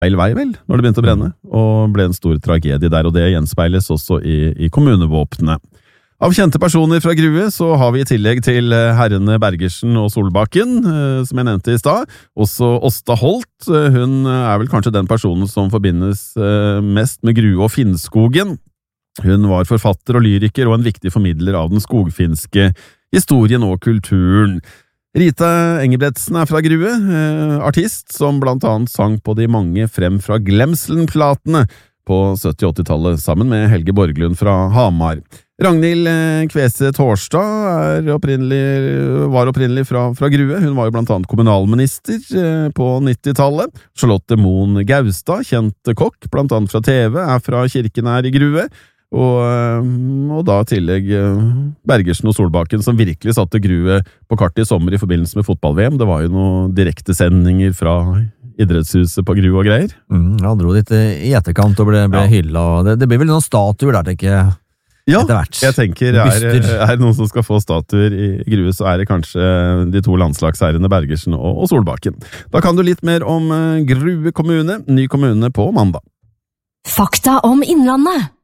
feil vei vel, når det begynte å brenne, og ble en stor tragedie der, og det gjenspeiles også i kommunevåpnet. Av kjente personer fra Grue så har vi i tillegg til herrene Bergersen og Solbakken, som jeg nevnte i stad, også Åsta Holt. Hun vel kanskje den personen som forbindes mest med Grue og Finnskogen. Hun var forfatter og lyriker og en viktig formidler av den skogfinske historien og kulturen. Rita Engebretsen fra Grue, artist som blant annet sang på de mange Frem fra Glemselen-platene på 70-80-tallet, sammen med Helge Borglund fra Hamar. Ragnhild Kvese Tårstad var opprinnelig fra Grue. Hun var jo blant annet kommunalminister på 90-tallet. Charlotte Moen Gaustad, kjent kokk, blant annet fra TV, fra Kirkenær i Grue. Og da tillegg Bergersen og Solbakken, som virkelig satte Grue på kartet i sommer i forbindelse med fotball-VM. Det var jo noen direktesendinger fra idrettshuset på Grue og greier. Han dro dit i etterkant og ble hyllet. Det blir vel noen statuer der, tenker jeg. Ja, jeg tenker er noen som skal få statuer i Grue, så det kanskje de to landslagsherrene Bergersen og Solbakken. Da kan du litt mer om Grue kommune, ny kommune på mandag. Fakta om Innlandet.